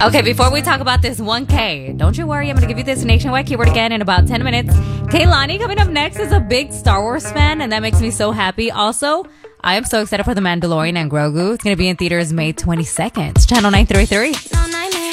Okay, before we talk about this 1K, don't you worry. I'm going to give you this nationwide keyword again in about 10 minutes. Kaylani coming up next is a big Star Wars fan, and that makes me so happy. Also, I am so excited for The Mandalorian and Grogu. It's going to be in theaters May 22nd. Channel 933.